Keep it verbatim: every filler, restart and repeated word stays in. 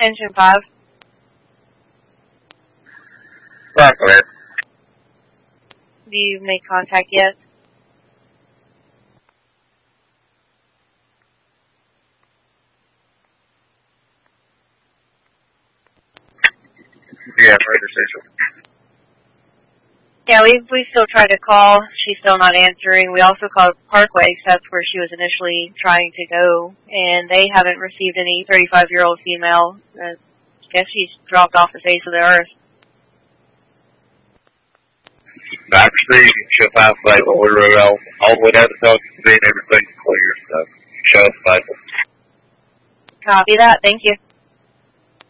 extension five. Right, go ahead. Do you make contact yet? Yeah, radio station. Yeah, we we still tried to call. She's still not answering. We also called Parkway, because that's where she was initially trying to go, and they haven't received any thirty-five-year-old female. Uh, I guess she's dropped off the face of the earth. Actually, she'll pass like what we wrote all, all the way down to South City and everything's clear, so show us Bible. Copy that. Thank you.